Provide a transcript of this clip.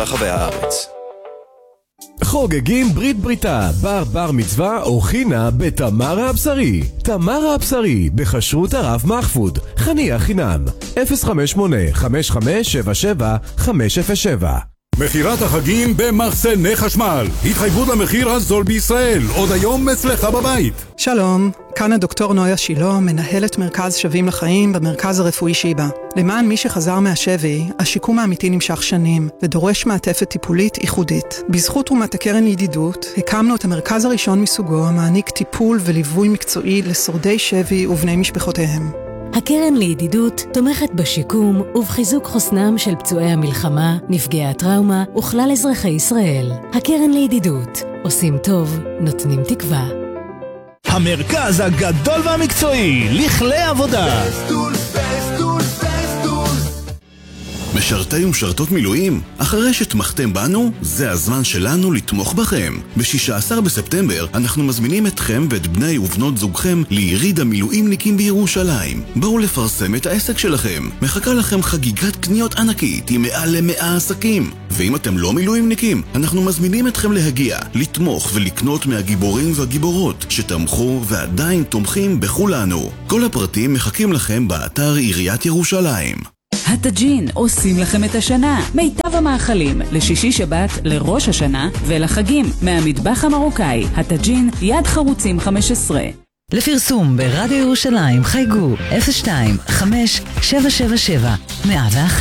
ברחבי הארץ. חוגגים ברית בריתה, בר מצווה או חינה בתמרה הבשרי. תמרה הבשרי, בכשרות הרב מחפוד, חניה חינם, 058-5577-507. מחירת החגים במחסני חשמל. התחייבות למחיר הזול בישראל. עוד היום אצלך בבית. שלום, כאן הדוקטור נויה שילה, מנהלת מרכז שווים לחיים במרכז הרפואי שיבא. למען מי שחזר מהשבי, השיקום האמיתי נמשך שנים ודורש מעטפת טיפולית ייחודית. בזכות תרומת הקרן לידידות, הקמנו את המרכז הראשון מסוגו המעניק טיפול וליווי מקצועי לשורדי שבי ובני משפחותיהם. הקרן לידידות תומכת בשיקום ובחיזוק חוסנם של פצועי המלחמה, נפגעי הטראומה וכלל אזרחי ישראל. הקרן לידידות, עושים טוב, נותנים תקווה. המרכז הגדול והמקצועי, לכלי עבודה. משרתי ומשרתות מילואים, אחרי שתמכתם בנו, זה הזמן שלנו לתמוך בכם. ב-16 בספטמבר אנחנו מזמינים אתכם ואת בני ובנות זוגכם ליריד המילואימניקים בירושלים. בואו לפרסם את העסק שלכם. מחכה לכם חגיגת קניות ענקית עם מעל ל100 עסקים. ואם אתם לא מילואימניקים, אנחנו מזמינים אתכם להגיע, לתמוך ולקנות מהגיבורים והגיבורות שתמכו ועדיין תומכים בכולנו. כל הפרטים מחכים לכם באתר עיריית ירושלים. הטאג'ין עושים לכם את השנה. מיטב המאכלים לשישי שבת, לראש השנה ולחגים מהמטבח המרוקאי. הטאג'ין, יד חרוצים 15. לפרסום ברדיו ירושלים חייגו 02-5777-101.